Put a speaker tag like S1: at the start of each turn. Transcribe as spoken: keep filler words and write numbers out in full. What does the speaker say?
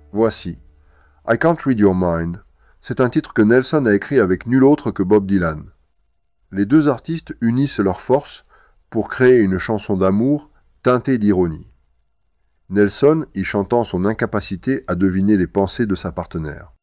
S1: Voici I Can't Read Your Mind. C'est un titre que Nelson a écrit avec nul autre que Bob Dylan. Les deux artistes unissent leurs forces pour créer une chanson d'amour teintée d'ironie. Nelson y chantant son incapacité à deviner les pensées de sa partenaire.